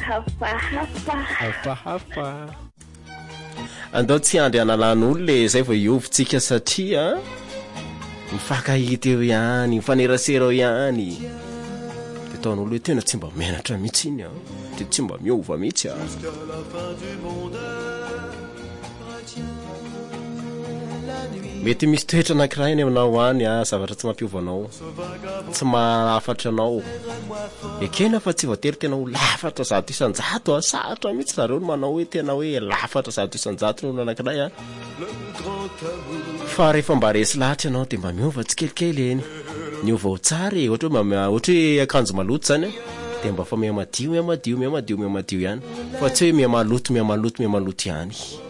hafahafa andao tsy andry analan'olo le zay vao iovontsika satria mifankahita eo ihany mifanerasera eo ihany de taon'olo hoe tena tsy mba menatra mihitsy iny de tsy mba miova mihitsy mety misy toetra anankiray any aminao any zavatra tsy mampiovanao tsy mahafatra anao ekena fa tsy voatery tena ho lafatra zato isanjato sarotra mihitsy zareo no manao hoe tena hoe lafatra zato isanjato n'olo anankiray fa rehefa mba resy lahatra ianao de mba miova tsikelikely eny niova ho tsara ohatra hoe akanjo maloto zany de mba fa miamadio ihany fa tsy hoe miamaloto ihany